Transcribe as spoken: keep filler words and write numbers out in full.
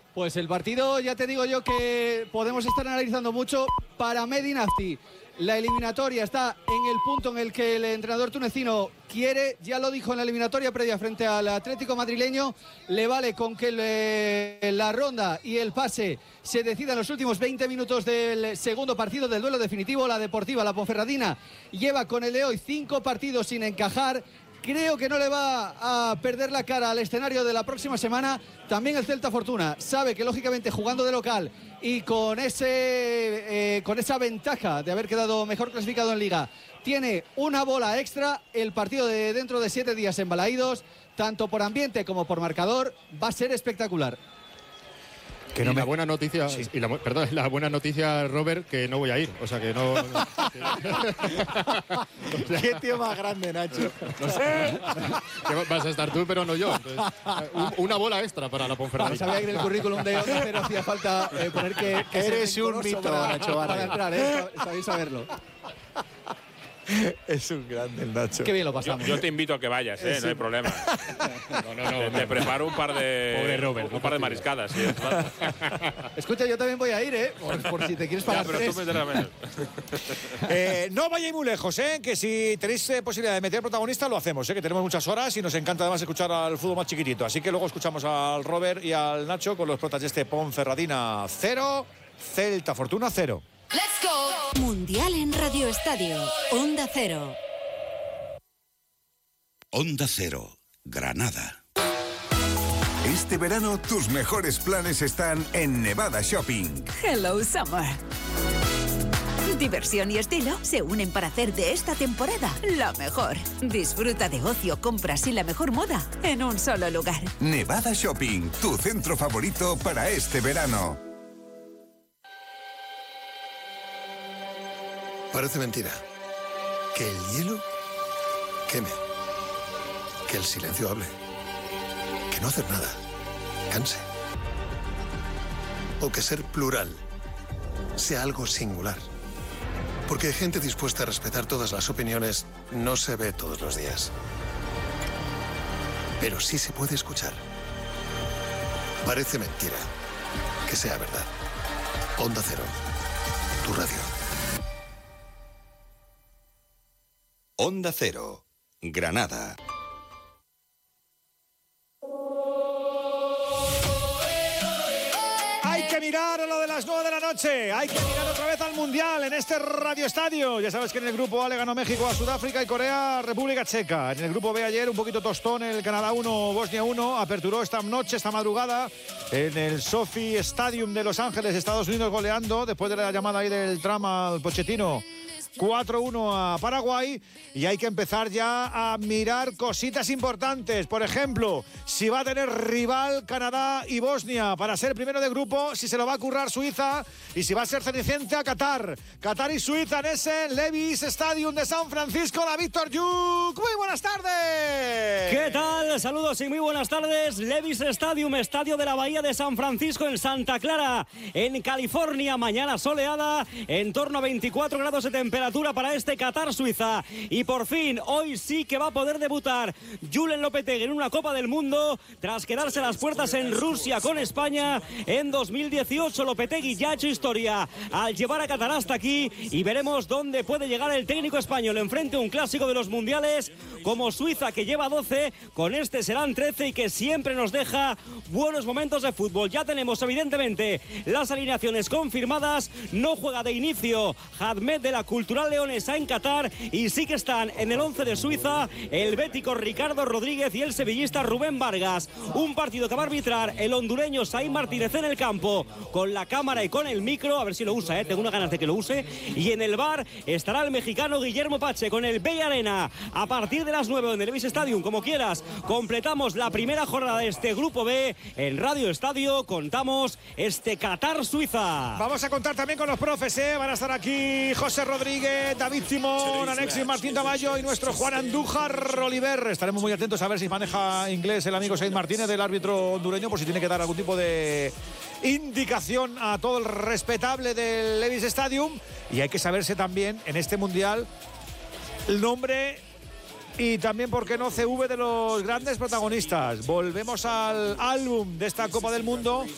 Pues el partido, ya te digo yo que podemos estar analizando mucho. Para Mehdi Nafti, la eliminatoria está en el punto en el que el entrenador tunecino quiere, ya lo dijo en la eliminatoria previa frente al Atlético madrileño, le vale con que le, la ronda y el pase se decida en los últimos veinte minutos del segundo partido del duelo definitivo. La Deportiva, la Ponferradina, lleva con el de hoy cinco partidos sin encajar. Creo que no le va a perder la cara al escenario de la próxima semana. También el Celta Fortuna sabe que, lógicamente, jugando de local y con ese eh, con esa ventaja de haber quedado mejor clasificado en Liga, tiene una bola extra. El partido de dentro de siete días en Balaídos, tanto por ambiente como por marcador, va a ser espectacular. Que no y me... la buena noticia, sí. y la, perdón, la buena noticia, Robert, que no voy a ir, o sea que no. Qué tío más grande, Nacho. No sé. Que vas a estar tú, pero no yo. Entonces, un, una bola extra para la Ponferradina. No sabía que en el currículum de Onda Cero hacía falta eh, poner que, que eres un mito, para, Nacho Barrio. Para entrar, ¿eh? Sabéis saberlo. Es un grande el Nacho. Qué bien lo pasamos. Yo, yo te invito a que vayas, ¿eh? No hay problema. No, no, no. Te, te preparo un par de. Pobre Robert, un no par de mariscadas. ¿Sí? Escucha, yo también voy a ir, ¿eh? Por, por si te quieres pagar. Ya, pero tú me menos. eh, no vayáis muy lejos, ¿eh? Que si tenéis eh, posibilidad de meter protagonista, lo hacemos, ¿eh? Que tenemos muchas horas y nos encanta además escuchar al fútbol más chiquitito. Así que luego escuchamos al Robert y al Nacho con los protas de este Ponferradina cero, Celta Fortuna cero. Let's go. Mundial en Radio Estadio. Onda Cero. Onda Cero, Granada. Este verano tus mejores planes están en Nevada Shopping. Hello Summer. Diversión y estilo se unen para hacer de esta temporada la mejor. Disfruta de ocio, compras y la mejor moda en un solo lugar. Nevada Shopping, tu centro favorito para este verano. Parece mentira. Que el hielo queme. Que el silencio hable. Que no hacer nada canse. O que ser plural sea algo singular. Porque gente dispuesta a respetar todas las opiniones no se ve todos los días. Pero sí se puede escuchar. Parece mentira que sea verdad. Onda Cero, tu radio. Onda Cero, Granada. Hay que mirar a lo de las nueve de la noche. Hay que mirar otra vez al Mundial en este Radio Estadio. Ya sabes que en el grupo A le ganó México a Sudáfrica y Corea, República Checa. En el grupo B ayer un poquito tostón, el Canadá uno, Bosnia uno. Aperturó esta noche, esta madrugada, en el SoFi Stadium de Los Ángeles, Estados Unidos, goleando después de la llamada ahí del trama al Pochettino. cuatro uno a Paraguay, y hay que empezar ya a mirar cositas importantes. Por ejemplo, si va a tener rival Canadá y Bosnia para ser primero de grupo, si se lo va a currar Suiza y si va a ser cenicienta Qatar. Qatar y Suiza en ese Levi's Stadium de San Francisco. La Víctor Yuk, muy buenas tardes. ¿Qué tal? Saludos y muy buenas tardes. Levi's Stadium, estadio de la Bahía de San Francisco en Santa Clara, en California. Mañana soleada, en torno a veinticuatro grados de temperatura para este Qatar-Suiza. Y por fin, hoy sí que va a poder debutar Julen Lopetegui en una Copa del Mundo tras quedarse las puertas en Rusia con España en dos mil dieciocho. Lopetegui ya ha hecho historia al llevar a Qatar hasta aquí, y veremos dónde puede llegar el técnico español enfrente a un clásico de los mundiales como Suiza, que lleva doce, con este serán trece y que siempre nos deja buenos momentos de fútbol. Ya tenemos evidentemente las alineaciones confirmadas. No juega de inicio Hadmed de la Cultural Leonesa en Qatar, y sí que están en el once de Suiza el bético Ricardo Rodríguez y el sevillista Rubén Vargas. Un partido que va a arbitrar el hondureño Saín Martínez en el campo con la cámara y con el micro, a ver si lo usa, ¿eh? Tengo unas ganas de que lo use. Y en el bar estará el mexicano Guillermo Pache con el Bay Arena a partir de las nueve en el Levi's Stadium. Como quieras, completamos la primera jornada de este grupo B en Radio Estadio. Contamos este Qatar-Suiza. Vamos a contar también con los profes, ¿eh? Van a estar aquí José Rodríguez, David Simón, Alexis Martín Tamayo y nuestro Juan Andújar Oliver. Estaremos muy atentos a ver si maneja inglés el amigo Said Martínez, del árbitro hondureño, por si tiene que dar algún tipo de indicación a todo el respetable del Levi's Stadium. Y hay que saberse también en este mundial el nombre y también, ¿por qué no?, C V de los grandes protagonistas. Volvemos al álbum de esta Copa del Mundo